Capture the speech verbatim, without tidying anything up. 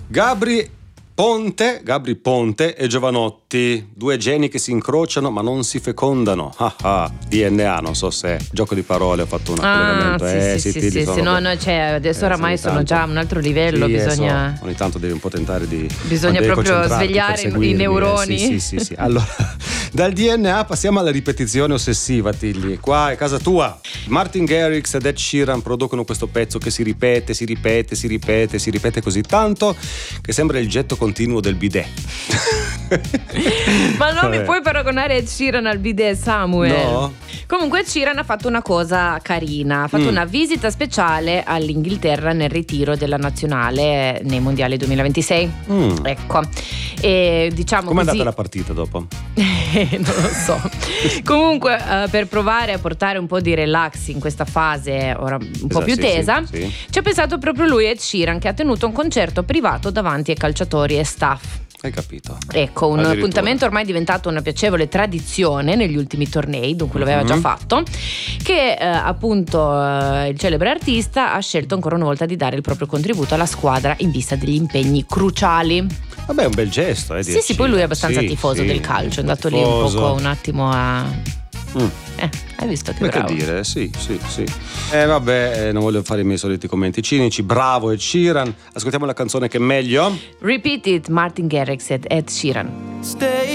Gabri Ponte, Gabri Ponte e Giovanotti, due geni che si incrociano ma non si fecondano. Ah ah, D N A, non so se gioco di parole, ho fatto un ah, collegamento. Sì, eh, sì, sì, sì, sì, sì, no, no, cioè, adesso eh, oramai sì, sono tanto. già a un altro livello, sì, bisogna... So, ogni tanto devi un po' tentare di... Bisogna proprio svegliare i neuroni. Eh, sì, sì, sì, sì. Allora, dal D N A passiamo alla ripetizione ossessiva, Tilly. Qua è casa tua. Martin Garrix ed Ed Sheeran producono questo pezzo che si ripete, si ripete, si ripete, si ripete così tanto che sembra il getto continuo del bidet. Ma non mi puoi paragonare Ed Sheeran al bidet, Samuel? No. Comunque Ed Sheeran ha fatto una cosa carina, ha fatto mm. una visita speciale all'Inghilterra nel ritiro della nazionale nei mondiali duemilaventisei. Mm. Ecco. E diciamo Com'è così... andata la partita dopo? Non lo so. Comunque uh, per provare a portare un po' di relax in questa fase ora un esatto, po' più sì, tesa, sì, sì. ci ha pensato proprio lui, Ed Sheeran, che ha tenuto un concerto privato davanti ai calciatori e staff. Hai capito? Ecco, un appuntamento ormai diventato una piacevole tradizione negli ultimi tornei, dunque lo aveva mm-hmm. già fatto, che eh, appunto eh, il celebre artista ha scelto ancora una volta di dare il proprio contributo alla squadra in vista degli impegni cruciali. Vabbè, è un bel gesto, eh, Sì, sì, poi lui è abbastanza sì, tifoso sì, del calcio, è andato tifoso. lì un poco un attimo a... Mm. Eh, hai visto che Beh, bravo? Che dire, sì, sì, sì. Eh vabbè, eh, non voglio fare i miei soliti commenti cinici. Bravo Ed Sheeran. Ascoltiamo la canzone che è meglio. Repeat It, Martin Garrix ed Ed Sheeran. Stay